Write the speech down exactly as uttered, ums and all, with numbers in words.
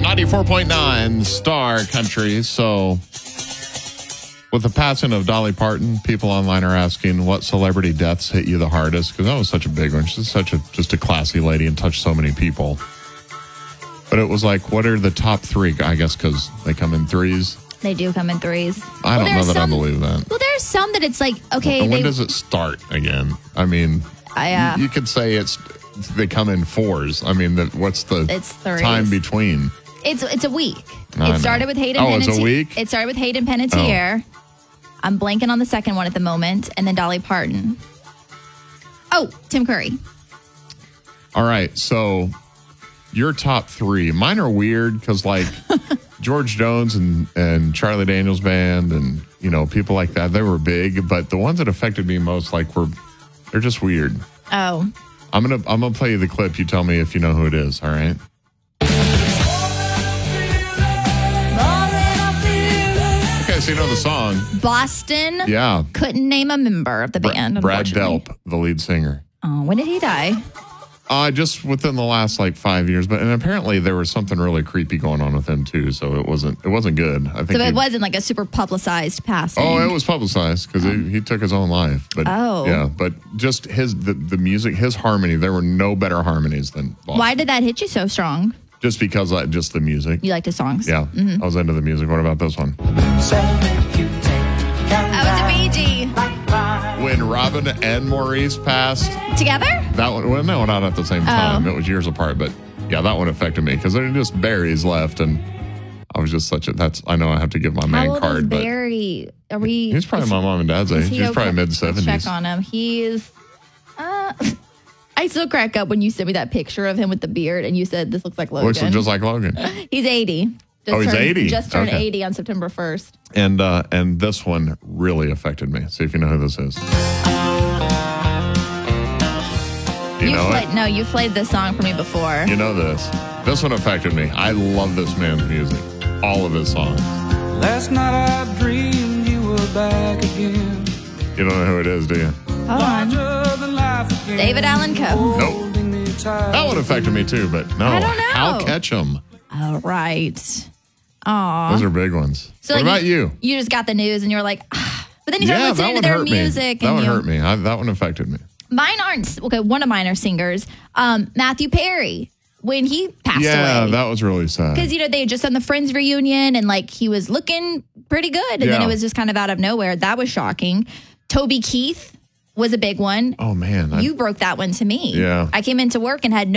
ninety-four point nine Star Country. So, with the passing of Dolly Parton, people online are asking what celebrity deaths hit you the hardest, because that was such a big one. She's such a just a classy lady and touched so many people. But it was like, what are the top three? I guess because they come in threes. They do come in threes. I well, don't know that some, I believe that. Well, there's some that it's like, okay. And when they, does it start again? I mean, I, uh, you, you could say it's they come in fours. I mean, the, what's the it's threes. time between? It's it's a week. I it started know. with Hayden Oh, Panettiere. it's a week? It started with Hayden Panettiere. Oh. I'm blanking on the second one at the moment. And then Dolly Parton. Oh, Tim Curry. All right. So your top three. Mine are weird because like George Jones and, and Charlie Daniels Band and, you know, people like that, they were big. But the ones that affected me most, like, were, they're just weird. Oh. I'm going to I'm gonna play you the clip. You tell me if you know who it is. All right. So you know the song. Boston. Yeah. Couldn't name a member of the band. Brad Delp, the lead singer. Oh, when did he die? Uh, just within the last like five years. But and apparently there was something really creepy going on with him too. So it wasn't it wasn't good. I think so it he, wasn't like a super publicized passing. Oh, it was publicized because oh. he, he took his own life. But oh. yeah, but just his the, the music, his harmony, there were no better harmonies than Boston. Why did that hit you so strong? Just because I, just the music. You liked his songs? Yeah. Mm-hmm. I was into the music. What about this one? Oh, it's a Bee Gee. When Robin and Maurice passed. Together? That one, well, no, not at the same time. Oh. It was years apart. But yeah, that one affected me because they're just berries left. And I was just such a, that's, I know I have to give my man How old card. Is but Barry? Are we? He's probably my mom and dad's age. He's okay? Probably mid seventies. Check on him. He's, uh, I still crack up when you sent me that picture of him with the beard and you said, this looks like Logan. Looks just like Logan. He's eighty. Just oh, he's turned, eighty? Just turned okay. eighty on September first. And uh, and this one really affected me. See if you know who this is. You, you know played, it? No, you played this song for me before. You know this. This one affected me. I love this man's music. All of his songs. Last night I dreamed you were back again. You don't know who it is, do you? Hold on. David Allan Coe. Nope. That one affected me too, but no. I don't know. Hal Ketchum. All right. Aw. Those are big ones. So what like about you? You just got the news and you were like, ah. But then you started yeah, listening to that their hurt music. Me. That and one you, hurt me. I, that one affected me. Mine aren't, okay, one of mine are singers. Um, Matthew Perry, when he passed yeah, away. Yeah, that was really sad. Because, you know, they had just done the Friends reunion and like he was looking pretty good. And yeah. then it was just kind of out of nowhere. That was shocking. Toby Keith was a big one. Oh, man. You I, broke that one to me. Yeah. I came into work and had no